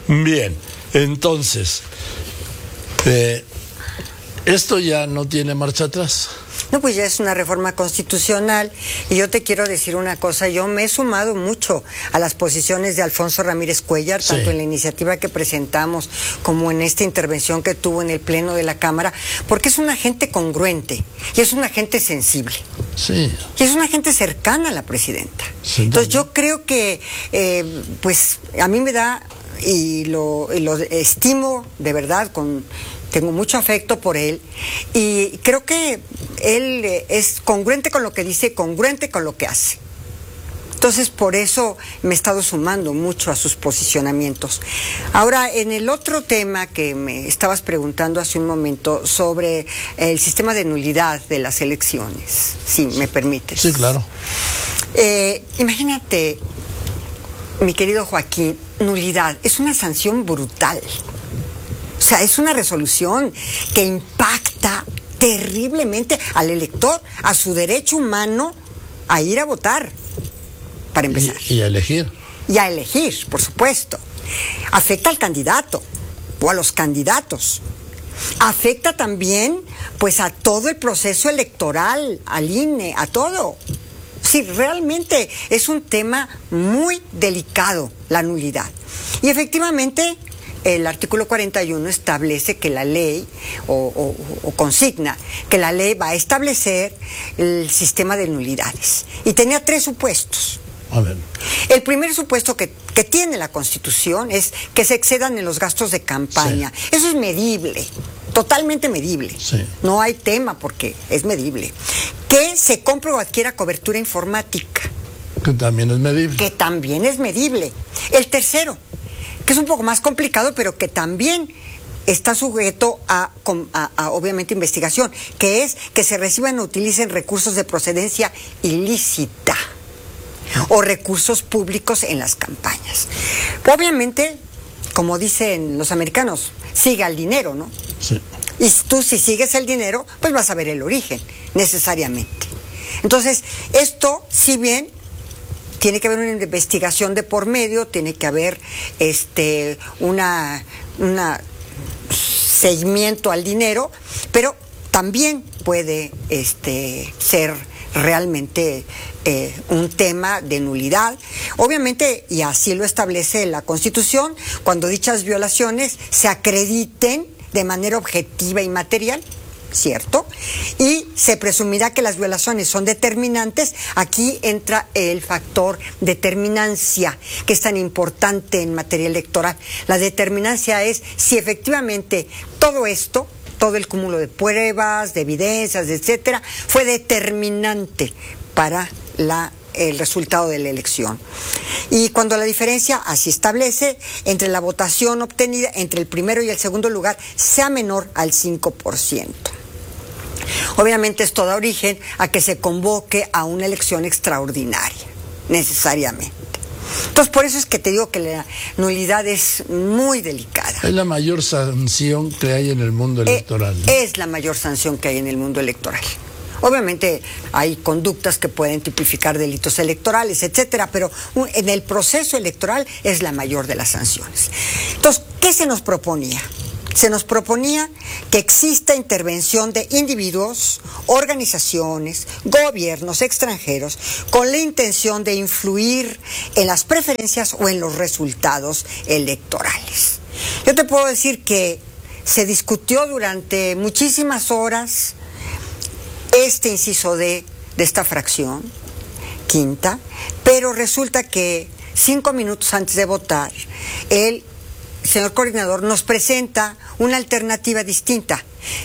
Bien, entonces, esto ya no tiene marcha atrás. No, pues ya es una reforma constitucional y yo te quiero decir una cosa, yo me he sumado mucho a las posiciones de Alfonso Ramírez Cuéllar, Sí. tanto en la iniciativa que presentamos como en esta intervención que tuvo en el Pleno de la Cámara, porque es una gente congruente y es una gente sensible. Sí. Y es una gente cercana a la presidenta. Sí, Entonces también. yo creo que, pues a mí me da, y lo estimo de verdad, tengo mucho afecto por él, y creo que él es congruente con lo que dice, congruente con lo que hace. Entonces, por eso me he estado sumando mucho a sus posicionamientos. Ahora, en el otro tema que me estabas preguntando hace un momento sobre el sistema de nulidad de las elecciones, si me permites. Sí, claro. Imagínate, mi querido Joaquín, nulidad es una sanción brutal. O sea, es una resolución que impacta terriblemente al elector, a su derecho humano a ir a votar, para empezar. Y a elegir. Y a elegir, por supuesto. Afecta al candidato o a los candidatos. Afecta también, pues, a todo el proceso electoral, al INE, a todo. Sí, realmente es un tema muy delicado, la nulidad. Y efectivamente, el artículo 41 establece que la ley, o consigna, que la ley va a establecer el sistema de nulidades. Y tenía 3 supuestos. A ver. El primer supuesto que tiene la Constitución es que se excedan en los gastos de campaña. Sí. Eso es medible, totalmente medible. Sí. No hay tema porque es medible. Que se compre o adquiera cobertura informática. Que también es medible. Que también es medible. El tercero, que es un poco más complicado, pero que también está sujeto a obviamente investigación, que es que se reciban o utilicen recursos de procedencia ilícita o recursos públicos en las campañas. Obviamente, como dicen los americanos, siga el dinero, ¿no? Sí. Y tú, si sigues el dinero, pues vas a ver el origen, necesariamente. Entonces, esto, si bien tiene que haber una investigación de por medio, tiene que haber una seguimiento al dinero, pero también puede ser realmente un tema de nulidad. Obviamente, y así lo establece la Constitución, cuando dichas violaciones se acrediten de manera objetiva y material, ¿cierto? Y se presumirá que las violaciones son determinantes. Aquí entra el factor determinancia, que es tan importante en materia electoral. La determinancia es si efectivamente todo esto, todo el cúmulo de pruebas, de evidencias, etcétera, fue determinante para el resultado de la elección. Y cuando la diferencia, así establece, entre la votación obtenida entre el primero y el segundo lugar sea menor al 5%. Obviamente esto da origen a que se convoque a una elección extraordinaria, necesariamente. Entonces, por eso es que te digo que la nulidad es muy delicada. Es la mayor sanción que hay en el mundo electoral, ¿no? Es la mayor sanción que hay en el mundo electoral. Obviamente hay conductas que pueden tipificar delitos electorales, etcétera, pero en el proceso electoral es la mayor de las sanciones. Entonces, ¿qué se nos proponía? Se nos proponía que exista intervención de individuos, organizaciones, gobiernos extranjeros con la intención de influir en las preferencias o en los resultados electorales. Yo te puedo decir que se discutió durante muchísimas horas este inciso de esta fracción quinta, pero resulta que 5 minutos antes de votar, el señor coordinador nos presenta una alternativa distinta.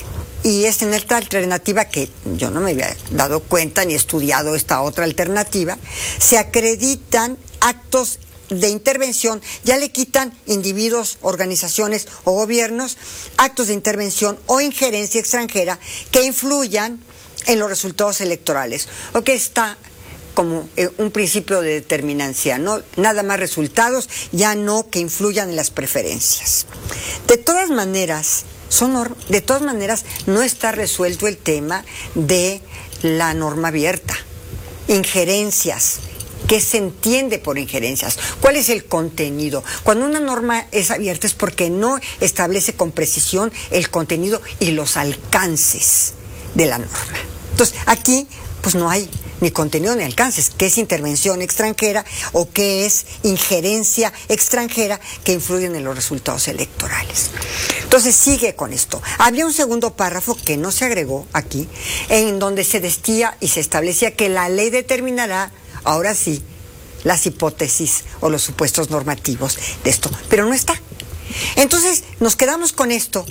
Y es en esta alternativa, que yo no me había dado cuenta ni estudiado esta otra alternativa, se acreditan actos de intervención, ya le quitan individuos, organizaciones o gobiernos, actos de intervención o injerencia extranjera que influyan en los resultados electorales, o que está como un principio de determinancia, ¿no? Nada más resultados, ya no que influyan en las preferencias. De todas maneras, no está resuelto el tema de la norma abierta, injerencias ¿Qué se entiende por injerencias? ¿Cuál es el contenido? Cuando una norma es abierta es porque no establece con precisión el contenido y los alcances de la norma. Entonces, aquí pues no hay ni contenido ni alcances. ¿Qué es intervención extranjera o qué es injerencia extranjera que influyen en los resultados electorales? Entonces sigue con esto. Había un segundo párrafo que no se agregó aquí, en donde se decía y se establecía que la ley determinará, ahora sí, las hipótesis o los supuestos normativos de esto, pero no está. Entonces nos quedamos con esto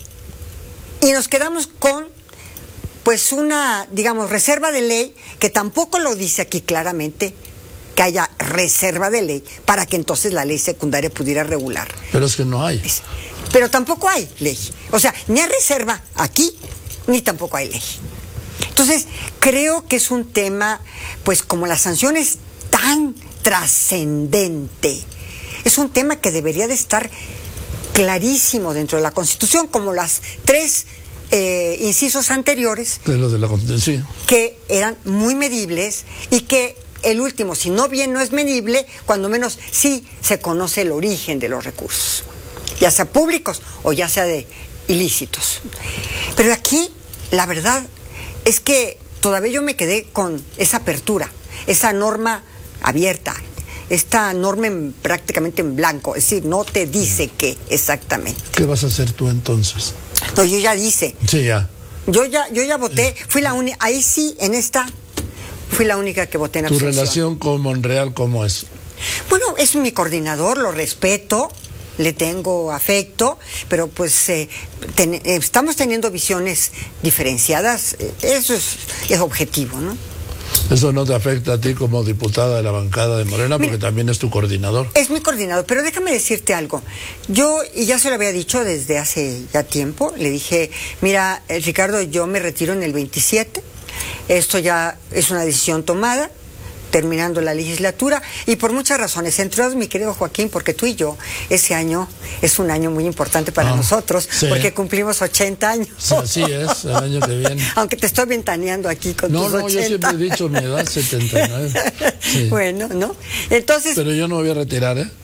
y nos quedamos con pues una, digamos, reserva de ley que tampoco lo dice aquí claramente, que haya reserva de ley para que entonces la ley secundaria pudiera regular. Pero es que no hay. Pero tampoco hay ley. O sea, ni hay reserva aquí, ni tampoco hay ley. Entonces, creo que es un tema, pues como la sanción es tan trascendente, es un tema que debería de estar clarísimo dentro de la Constitución, como las tres incisos anteriores, de lo de la Constitución, que eran muy medibles y que el último, si no bien no es medible, cuando menos sí se conoce el origen de los recursos, ya sea públicos o ya sea de ilícitos. Pero aquí, la verdad es que todavía yo me quedé con esa apertura, esa norma abierta, esta norma prácticamente en blanco, es decir, no te dice qué exactamente. ¿Qué vas a hacer tú entonces? No, yo ya dice. Sí, ya. Yo ya voté, fui la única, ahí sí, en esta, fui la única que voté en abstención. ¿Tu relación con Monreal cómo es? Bueno, es mi coordinador, lo respeto, le tengo afecto, pero pues estamos teniendo visiones diferenciadas, eso es objetivo, ¿no? Eso no te afecta a ti como diputada de la bancada de Morena, porque también es tu coordinador. Es mi coordinador, pero déjame decirte algo. Yo, y ya se lo había dicho desde hace ya tiempo, le dije, mira, Ricardo, yo me retiro en el 27, esto ya es una decisión tomada, terminando la legislatura, y por muchas razones, entre otras, mi querido Joaquín, porque tú y yo, ese año es un año muy importante para nosotros, sí, porque cumplimos 80 años. Sí, así es, el año que viene. Aunque te estoy ventaneando aquí con tus 80. No, yo siempre he dicho mi edad, 79. Sí. Bueno, ¿no? Entonces... Pero yo no me voy a retirar, ¿eh?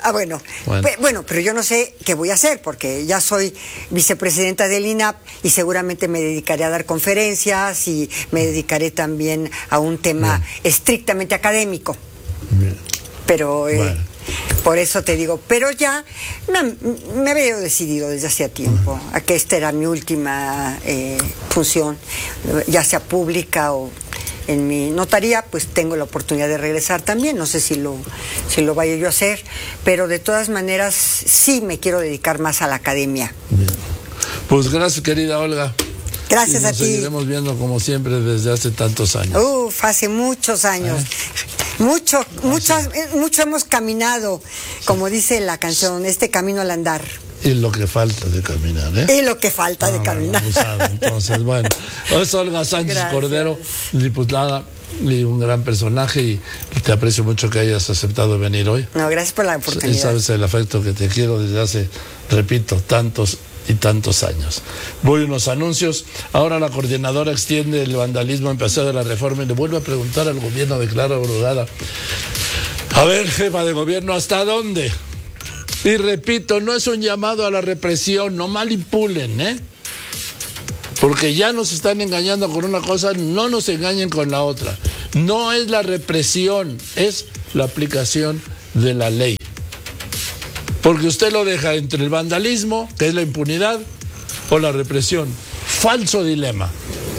Bueno, pero yo no sé qué voy a hacer, porque ya soy vicepresidenta del INAP y seguramente me dedicaré a dar conferencias y me dedicaré también a un tema estrictamente académico. Bien. Pero por eso te digo, pero ya me había decidido desde hacía tiempo a que esta era mi última función, ya sea pública o en mi notaría, pues tengo la oportunidad de regresar también, no sé si lo vaya yo a hacer, pero de todas maneras sí me quiero dedicar más a la academia. Bien. Pues gracias, querida Olga. Gracias a ti. Nos seguiremos viendo como siempre desde hace tantos años. Hace muchos años. Mucho hemos caminado, como dice la canción, este camino al andar. Y lo que falta de caminar, ¿eh? Y lo que falta de caminar. Entonces, bueno, es Olga Sánchez Cordero, diputada y un gran personaje, y te aprecio mucho que hayas aceptado venir hoy. No, gracias por la oportunidad. Y sabes el afecto que te quiero desde hace, repito, tantos y tantos años. Voy a unos anuncios. Ahora la coordinadora extiende el vandalismo en Paseo de la Reforma y le vuelve a preguntar al gobierno de Clara Brugada. A ver, jefa de gobierno, ¿hasta dónde? Y repito, no es un llamado a la represión, no manipulen, ¿eh? Porque ya nos están engañando con una cosa, no nos engañen con la otra. No es la represión, es la aplicación de la ley. Porque usted lo deja entre el vandalismo, que es la impunidad, o la represión. Falso dilema.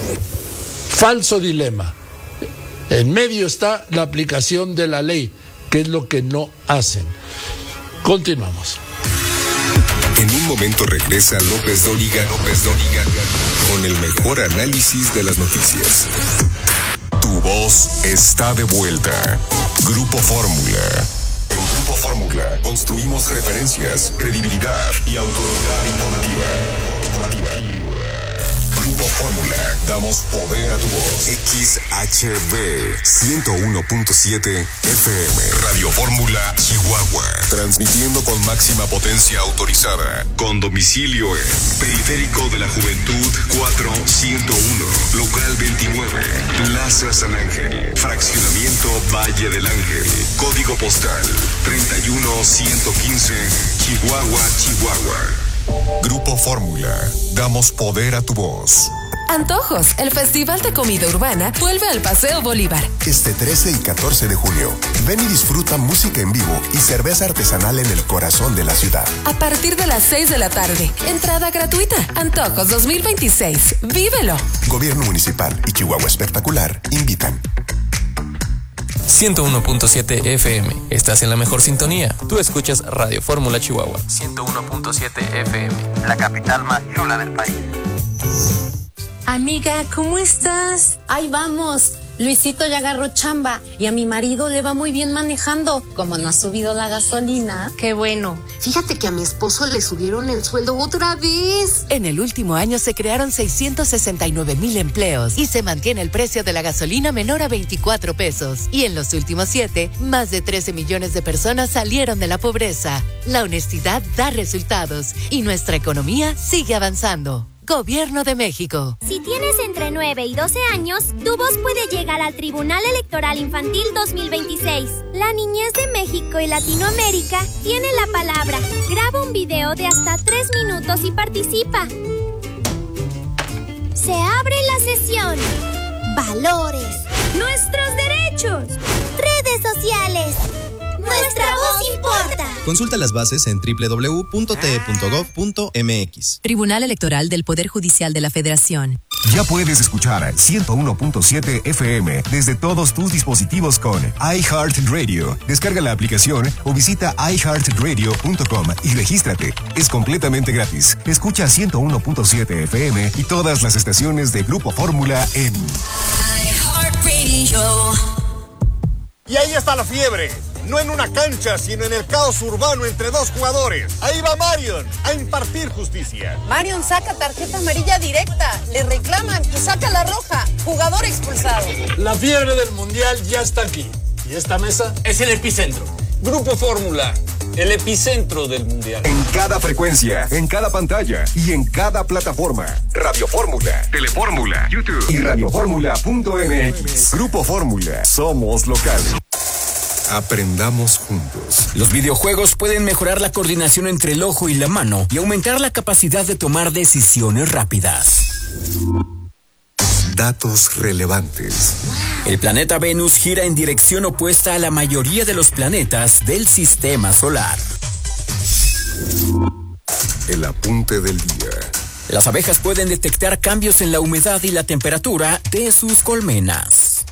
Falso dilema. En medio está la aplicación de la ley, que es lo que no hacen. Continuamos. En un momento regresa López Dóriga con el mejor análisis de las noticias. Tu voz está de vuelta. Grupo Fórmula. En Grupo Fórmula construimos referencias, credibilidad y autoridad informativa. Grupo Fórmula, damos poder a tu voz. XHB 101.7 FM. Radio Fórmula, Chihuahua. Transmitiendo con máxima potencia autorizada. Con domicilio en Periférico de la Juventud 4101. Local 29. Plaza San Ángel. Fraccionamiento Valle del Ángel. Código postal 31115. Chihuahua, Chihuahua. Grupo Fórmula, damos poder a tu voz. Antojos, el Festival de Comida Urbana vuelve al Paseo Bolívar. Este 13 y 14 de junio, ven y disfruta música en vivo y cerveza artesanal en el corazón de la ciudad. A partir de las 6 de la tarde, entrada gratuita. Antojos 2026, vívelo. Gobierno Municipal y Chihuahua Espectacular invitan. 101.7 FM. Estás en la mejor sintonía. Tú escuchas Radio Fórmula Chihuahua. 101.7 FM. La capital más chula del país. Amiga, ¿cómo estás? Ahí vamos. Luisito ya agarró chamba y a mi marido le va muy bien manejando. Como no ha subido la gasolina. Qué bueno. Fíjate que a mi esposo le subieron el sueldo otra vez. En el último año se crearon 669,000 empleos y se mantiene el precio de la gasolina menor a 24 pesos. Y en los últimos 7, más de 13 millones de personas salieron de la pobreza. La honestidad da resultados y nuestra economía sigue avanzando. Gobierno de México. Si tienes entre 9 y 12 años, tu voz puede llegar al Tribunal Electoral Infantil 2026. La niñez de México y Latinoamérica tiene la palabra. Graba un video de hasta 3 minutos y participa. Se abre la sesión. Valores. Nuestros derechos. Redes sociales. Nuestra voz importa. Consulta las bases en www.te.gov.mx. Tribunal Electoral del Poder Judicial de la Federación. Ya puedes escuchar 101.7 FM desde todos tus dispositivos con iHeartRadio. Descarga la aplicación o visita iHeartRadio.com y regístrate. Es completamente gratis. Escucha 101.7 FM y todas las estaciones de Grupo Fórmula en iHeartRadio. Y ahí está la fiebre. No en una cancha, sino en el caos urbano entre dos jugadores. Ahí va Marion a impartir justicia. Marion saca tarjeta amarilla directa, le reclaman y saca la roja. Jugador expulsado. La fiebre del mundial ya está aquí. ¿Y esta mesa? Es el epicentro. Grupo Fórmula, el epicentro del mundial. En cada frecuencia, en cada pantalla y en cada plataforma. Radio Fórmula, Telefórmula, YouTube y radioformula.mx. Grupo Fórmula, somos locales. Aprendamos juntos. Los videojuegos pueden mejorar la coordinación entre el ojo y la mano y aumentar la capacidad de tomar decisiones rápidas. Datos relevantes. El planeta Venus gira en dirección opuesta a la mayoría de los planetas del sistema solar. El apunte del día. Las abejas pueden detectar cambios en la humedad y la temperatura de sus colmenas.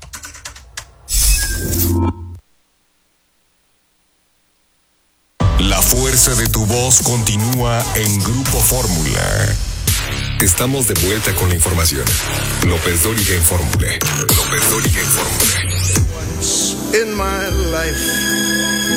La fuerza de tu voz continúa en Grupo Fórmula. Estamos de vuelta con la información. López Dóriga en Fórmula. López Dóriga en Fórmula. In my life.